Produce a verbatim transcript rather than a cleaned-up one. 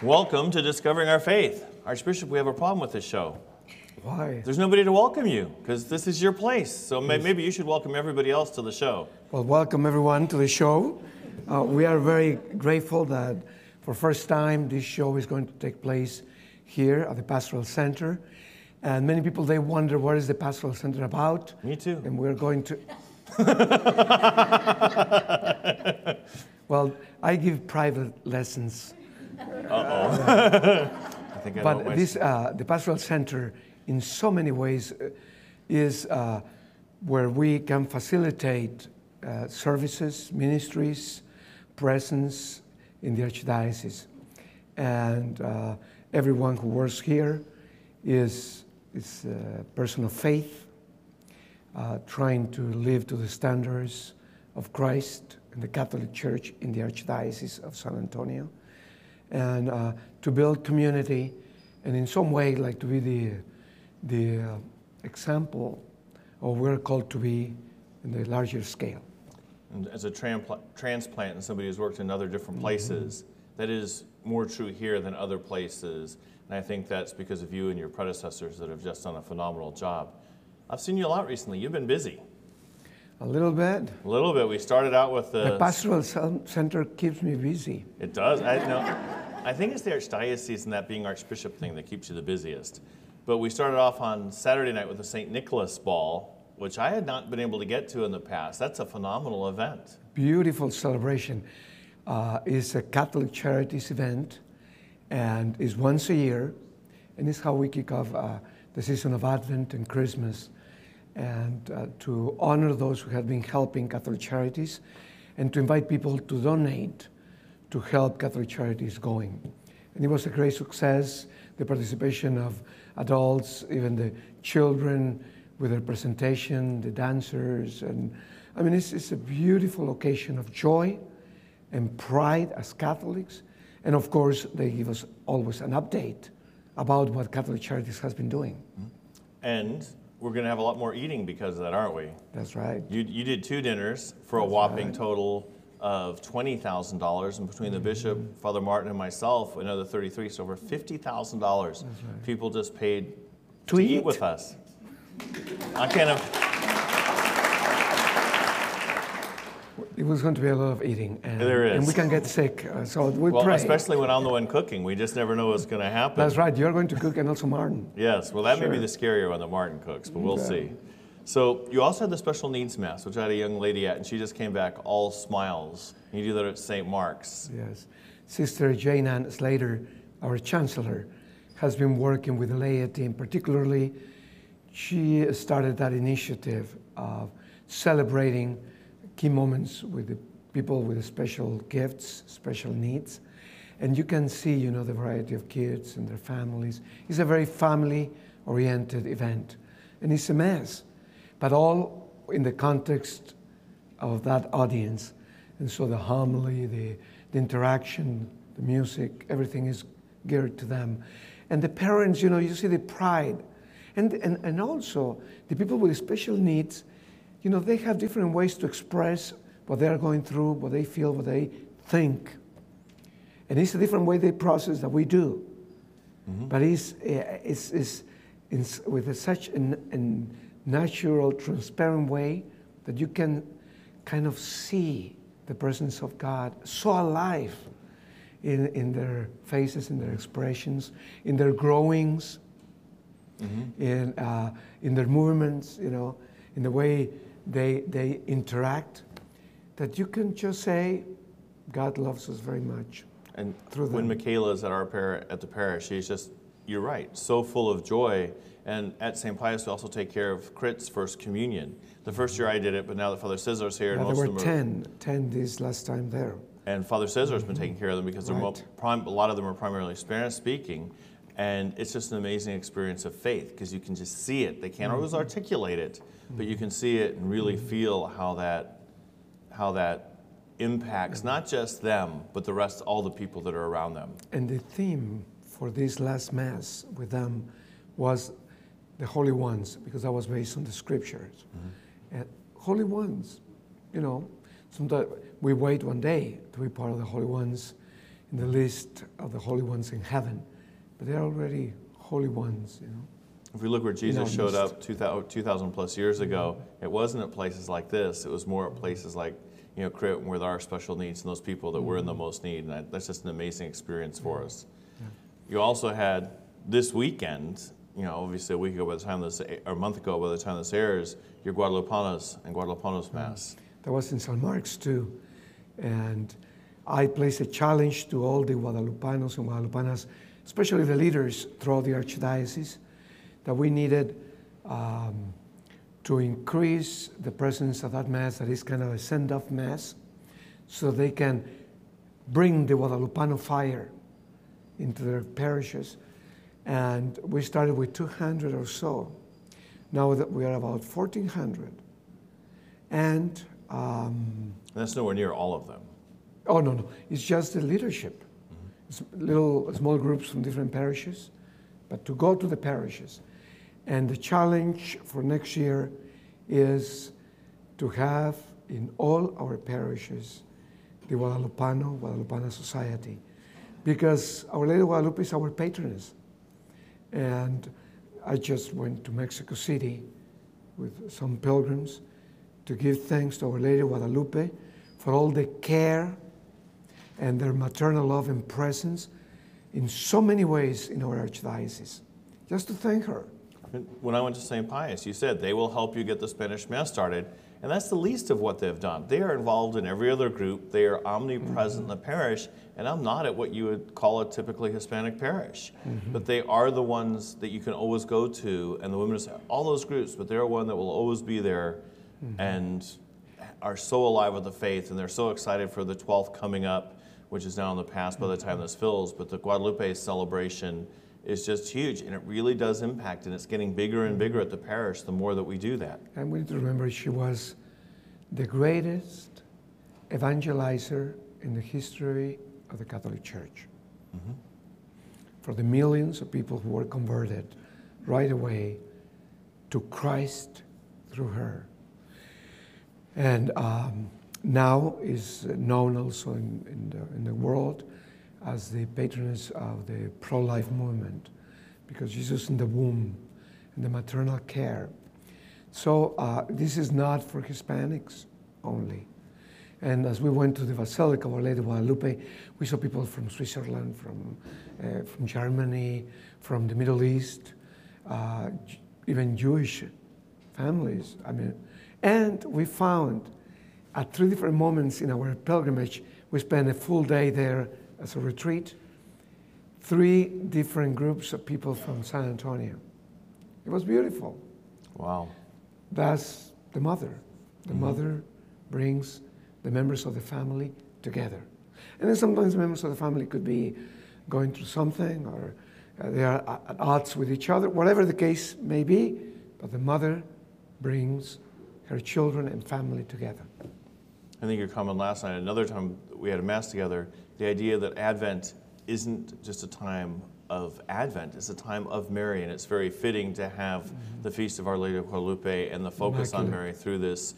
Welcome to Discovering Our Faith. Archbishop, we have a problem with this show. Why? There's nobody to welcome you, because this is your place. So may- maybe you should welcome everybody else to the show. Well, welcome everyone to the show. Uh, we are very grateful that for first time this show is going to take place here at the Pastoral Center. And many people, they wonder, what is the Pastoral Center about? Me too. And we're going to... Well, I give private lessons. Uh-oh. I think I know But my- this, uh, the Pastoral Center, in so many ways, uh, is uh, where we can facilitate uh, services, ministries, presence in the Archdiocese. And uh, everyone who works here is, is a person of faith, uh, trying to live to the standards of Christ and the Catholic Church in the Archdiocese of San Antonio, and uh, to build community, and in some way, like to be the, the uh, example of we're called to be in the larger scale. And as a trampla- transplant and somebody who's worked in other different places, mm-hmm. that is more true here than other places. And I think that's because of you and your predecessors that have just done a phenomenal job. I've seen you a lot recently. You've been busy. A little bit. A little bit. We started out with the... The Pastoral Center keeps me busy. It does. I know. I think it's the Archdiocese and that being Archbishop thing that keeps you the busiest. But we started off on Saturday night with the Saint Nicholas Ball, which I had not been able to get to in the past. That's a phenomenal event. Beautiful celebration. Uh, it's a Catholic Charities event, and it's once a year, and it's how we kick off uh, the season of Advent and Christmas, and uh, to honor those who have been helping Catholic Charities, and to invite people to donate to help Catholic Charities going. And it was a great success, the participation of adults, even the children with their presentation, the dancers, and I mean, it's, it's a beautiful occasion of joy and pride as Catholics. And of course, they give us always an update about what Catholic Charities has been doing. And we're going to have a lot more eating because of that, aren't we? That's right. You, you did two dinners for That's a whopping right. total of twenty thousand dollars, and between the Mm-hmm. bishop, Father Martin, and myself, another thirty-three, so over fifty thousand dollars. Right. People just paid To to, eat. eat with us. I can't have... It was going to be a lot of eating, and, There is. and we can get sick, uh, so we Well, pray. especially when I'm the one cooking. We just never know what's going to happen. That's right, you're going to cook, and also Martin. Yes, well, that may be Sure. the scarier one that Martin cooks, but we'll Okay. see. So you also had the special needs mass, which I had a young lady at, and she just came back all smiles. You do that at Saint Mark's. Yes. Sister Jane Ann Slater, our chancellor, has been working with the laity, and particularly she started that initiative of celebrating key moments with the people with special gifts, special needs. And you can see, you know, the variety of kids and their families. It's a very family-oriented event. And it's a mass, but all in the context of that audience. And so the homily, the, the interaction, the music, everything is geared to them. And the parents, you know, you see the pride. And, and, and also, the people with special needs, you know, they have different ways to express what they're going through, what they feel, what they think. And it's a different way they process that we do. Mm-hmm. But it's, it's, it's, it's with a, such a, a natural, transparent way that you can kind of see the presence of God so alive in, in their faces, in their expressions, in their growings, mm-hmm. in, uh, in their movements, you know, in the way they, they interact, that you can just say, God loves us very much. And through when them. Michaela is at our par- at the parish, she's just, you're right, so full of joy. And at Saint Pius, we also take care of Crit's First Communion. The first year I did it, but now that Father Cesar's here, Yeah, and there most were of them are, ten, ten this last time there. and Father Cesar's been taking care of them because they're mo- Right. prim- a lot of them are primarily Spanish speaking. And it's just an amazing experience of faith because you can just see it. They can't always articulate it, but you can see it and really feel how that, how that impacts not just them, but the rest, all the people that are around them. And the theme for this last Mass with them was the Holy Ones, because that was based on the Scriptures. Mm-hmm. And Holy Ones, you know, sometimes we wait one day to be part of the Holy Ones, in the list of the holy ones in heaven, but they're already holy ones, you know. If we look where Jesus our showed midst. up two thousand plus years ago, it wasn't at places like this. It was more at places like, you know, Creighton, where there are special needs and those people that were in the most need. And that, that's just an amazing experience for us. Yeah. You also had this weekend, you know, obviously a week ago by the time this, or a month ago by the time this airs, your Guadalupanos and Guadalupanos Mass. That was in San Marcos too. And I placed a challenge to all the Guadalupanos and Guadalupanas, especially the leaders throughout the Archdiocese, that we needed um, to increase the presence of that Mass that is kind of a send-off Mass, so they can bring the Guadalupano fire into their parishes. And we started with two hundred or so. Now that we are about fourteen hundred. And, um, And that's nowhere near all of them. oh, no, no, it's just the leadership. It's little, small groups from different parishes, but to go to the parishes. And the challenge for next year is to have in all our parishes the Guadalupano, Guadalupana Society, because Our Lady of Guadalupe is our patroness. And I just went to Mexico City with some pilgrims to give thanks to Our Lady of Guadalupe for all the care and their maternal love and presence in so many ways in our archdiocese. Just to thank her. When I went to Saint Pius, you said they will help you get the Spanish Mass started, and that's the least of what they've done. They are involved in every other group. They are omnipresent mm-hmm. in the parish, and I'm not at what you would call a typically Hispanic parish. Mm-hmm. But they are the ones that you can always go to, and the women, all those groups, but they're one that will always be there mm-hmm. and are so alive with the faith, and they're so excited for the twelfth coming up, which is now in the past by the time this fills. But the Guadalupe celebration is just huge, and it really does impact, and it's getting bigger and bigger at the parish the more that we do that. And we need to remember she was the greatest evangelizer in the history of the Catholic Church. Mm-hmm. For the millions of people who were converted right away to Christ through her. And um, now is known also in, in, the, in the world as the patroness of the pro-life movement, because Jesus in the womb and the maternal care. So uh, this is not for Hispanics only. And as we went to the Basilica of Our Lady of Guadalupe, we saw people from Switzerland, from, uh, from Germany, from the Middle East, uh, even Jewish families. I mean, and we found at three different moments in our pilgrimage, we spent a full day there as a retreat, three different groups of people from San Antonio. It was beautiful. Wow. That's the mother. The mm-hmm. mother brings the members of the family together. And then sometimes members of the family could be going through something, or uh, they are at odds with each other, whatever the case may be, but the mother brings her children and family together. I think your comment last night, another time we had a Mass together, the idea that Advent isn't just a time of Advent, it's a time of Mary, and it's very fitting to have mm-hmm. the Feast of Our Lady of Guadalupe and the focus Immaculate. on Mary through this